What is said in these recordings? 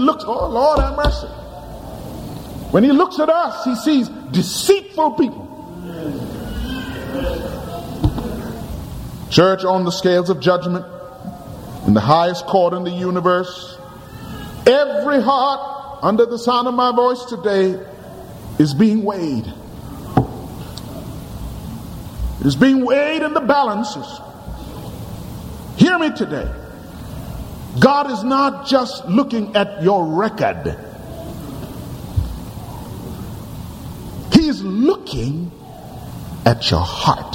looks, oh Lord have mercy. When he looks at us, he sees deceitful people. Church, on the scales of judgment, in the highest court in the universe, every heart under the sound of my voice today is being weighed. It is being weighed in the balances. Hear me today. God is not just looking at your record. He is looking at your heart.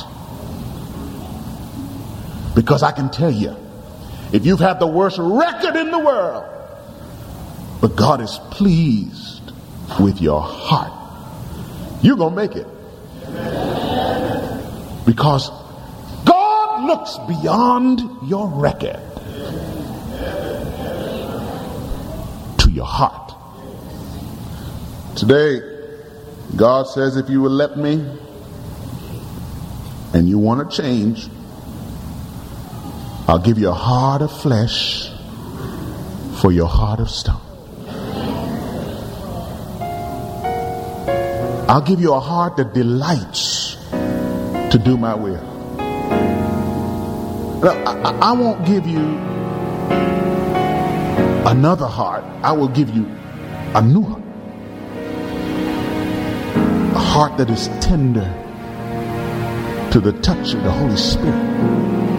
Because I can tell you, if you've had the worst record in the world, but God is pleased with your heart, you're going to make it. Because God looks beyond your record to your heart. Today, God says, if you will let me and you want to change, I'll give you a heart of flesh for your heart of stone. I'll give you a heart that delights to do my will. I won't give you another heart. I will give you a new heart. A heart that is tender to the touch of the Holy Spirit.